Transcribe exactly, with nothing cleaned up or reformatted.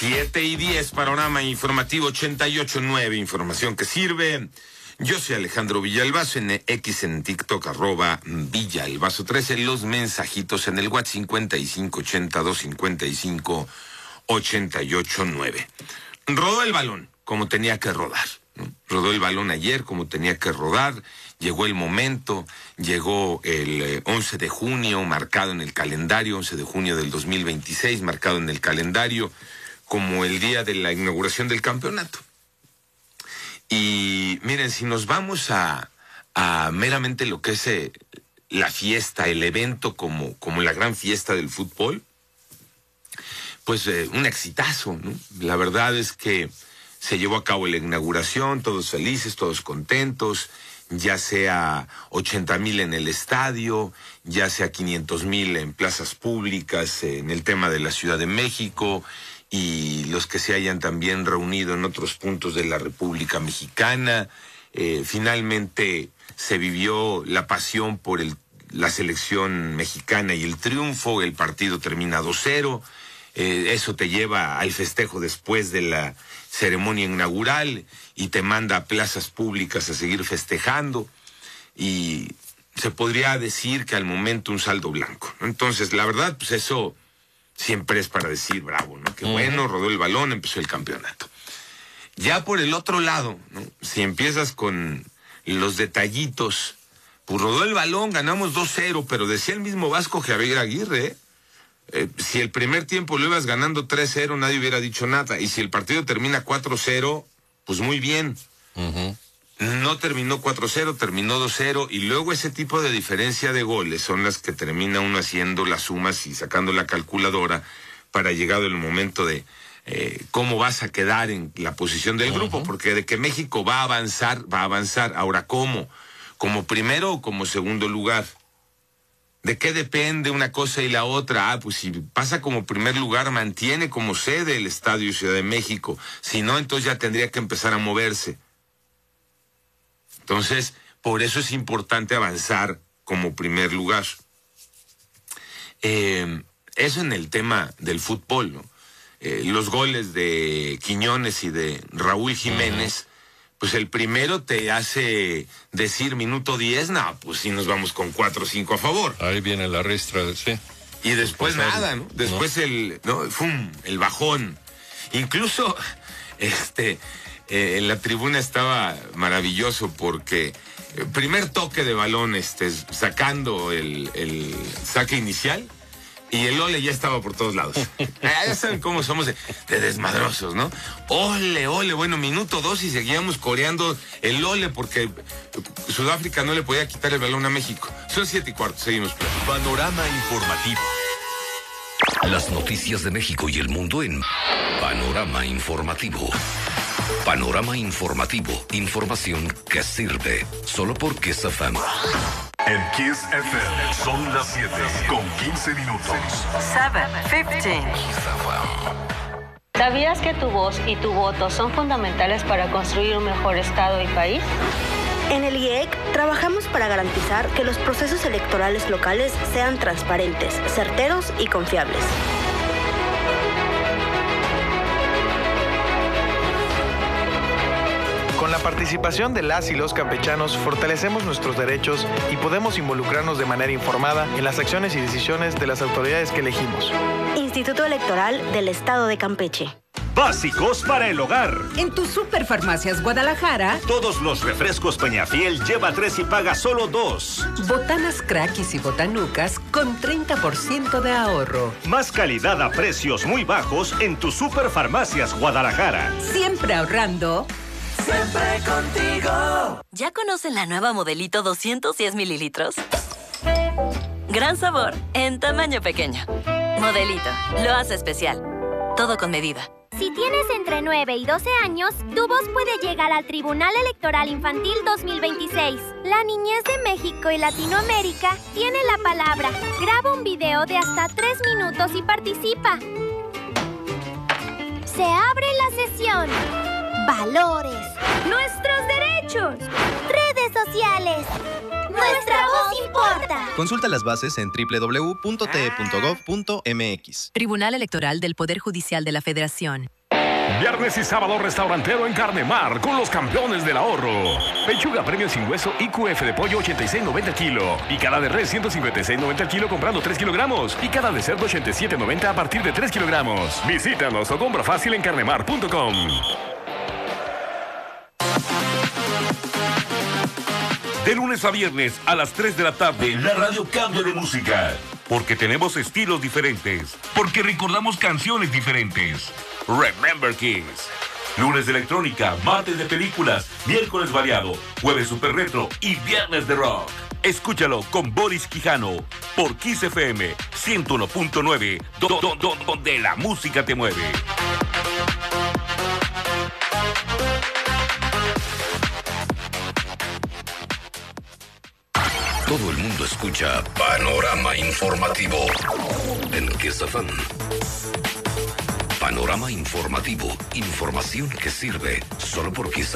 siete y diez, panorama informativo ochenta y ocho punto nueve, información que sirve. Yo soy Alejandro Villalbazo, en X, en TikTok, arroba Villalbazo trece, los mensajitos en el WhatsApp cincuenta y cinco ochenta y dos cincuenta y cinco ochenta y ocho nueve. Rodó el balón como tenía que rodar, ¿no? Rodó el balón ayer como tenía que rodar, llegó el momento, llegó el eh, once de junio, marcado en el calendario, once de junio del dos mil veintiséis, marcado en el calendario como el día de la inauguración del campeonato. Y miren, si nos vamos a, a meramente lo que es eh, la fiesta, el evento como, como la gran fiesta del fútbol, pues eh, un exitazo, ¿no? La verdad es que se llevó a cabo la inauguración, todos felices, todos contentos, ya sea ochenta mil en el estadio, ya sea quinientos mil en plazas públicas, en el tema de la Ciudad de México, y los que se hayan también reunido en otros puntos de la República Mexicana. Eh, finalmente se vivió la pasión por el, la selección mexicana y el triunfo, el partido termina dos cero, eh, eso te lleva al festejo después de la ceremonia inaugural y te manda a plazas públicas a seguir festejando, y se podría decir que al momento un saldo blanco, ¿no? Entonces, la verdad, pues eso siempre es para decir bravo, ¿no? Qué bueno, rodó el balón, empezó el campeonato. Ya por el otro lado, ¿no? Si empiezas con los detallitos, pues rodó el balón, ganamos dos cero, pero decía el mismo Vasco Javier Aguirre, ¿eh? Eh, si el primer tiempo lo ibas ganando tres cero, nadie hubiera dicho nada. Y si el partido termina cuatro cero, pues muy bien. Uh-huh. No terminó cuatro cero, terminó dos cero, y luego ese tipo de diferencia de goles son las que termina uno haciendo las sumas y sacando la calculadora para, llegado el momento de eh, cómo vas a quedar en la posición del uh-huh. grupo, porque de que México va a avanzar, va a avanzar. Ahora, ¿cómo? ¿Como primero o como segundo lugar? ¿De qué depende una cosa y la otra? Ah, pues si pasa como primer lugar, mantiene como sede el Estadio Ciudad de México. Si no, entonces ya tendría que empezar a moverse. Entonces, por eso es importante avanzar como primer lugar. Eh, eso en el tema del fútbol, ¿no? Eh, los goles de Quiñones y de Raúl Jiménez, uh-huh. pues el primero te hace decir minuto diez, no, pues sí nos vamos con cuatro o cinco a favor. Ahí viene la ristra, sí. Y después pues nada, ¿no? Después no. el, ¿no? ¡Fum! El bajón. Incluso, este... Eh, en la tribuna estaba maravilloso porque eh, primer toque de balón, este, sacando el, el saque inicial, y el ole ya estaba por todos lados. eh, ya saben cómo somos de, de desmadrosos, ¿no? Ole, ole, bueno, minuto dos y seguíamos coreando el ole porque Sudáfrica no le podía quitar el balón a México. Son siete y cuarto, seguimos. Panorama informativo. Las noticias de México y el mundo en Panorama Informativo. Panorama Informativo, información que sirve, solo por Kiss F M. En Kiss F M son las siete con quince minutos. siete quince. ¿Sabías que tu voz y tu voto son fundamentales para construir un mejor Estado y país? En el I E C trabajamos para garantizar que los procesos electorales locales sean transparentes, certeros y confiables. Con la participación de las y los campechanos fortalecemos nuestros derechos y podemos involucrarnos de manera informada en las acciones y decisiones de las autoridades que elegimos. Instituto Electoral del Estado de Campeche. Básicos para el hogar. En tu Superfarmacias Guadalajara, todos los refrescos Peñafiel lleva tres y paga solo dos. Botanas Crackis y Botanucas con treinta por ciento de ahorro. Más calidad a precios muy bajos en tu Superfarmacias Guadalajara. Siempre ahorrando. Siempre contigo. ¿Ya conocen la nueva Modelito doscientos diez mililitros? Gran sabor, en tamaño pequeño. Modelito, lo hace especial. Todo con medida. Si tienes entre nueve y doce años, tu voz puede llegar al Tribunal Electoral Infantil dos mil veintiséis. La niñez de México y Latinoamérica tiene la palabra. Graba un video de hasta tres minutos y participa. Se abre la sesión. Valores. Nuestros derechos. Redes sociales. Nuestra voz importa. Consulta las bases en doble u doble u doble u punto t e punto gov punto m x. Tribunal Electoral del Poder Judicial de la Federación. Viernes y sábado restaurantero en Carnemar con los campeones del ahorro. Pechuga premium sin hueso I Q F de pollo ochenta y seis noventa el kilo. Picada de res ciento cincuenta y seis noventa el kilo comprando tres kilogramos. Picada de cerdo ochenta y siete noventa a partir de tres kilogramos. Visítanos o compra fácil en carnemar punto com. De lunes a viernes a las tres de la tarde, la radio cambia de música. Porque tenemos estilos diferentes. Porque recordamos canciones diferentes. Remember Kids. Lunes de electrónica, martes de películas, miércoles variado, jueves super retro y viernes de rock. Escúchalo con Boris Quijano por Kiss F M ciento uno punto nueve, do, do, do, donde la música te mueve. Todo el mundo escucha Panorama Informativo en Kiss F M. Panorama Informativo, información que sirve solo por Kiss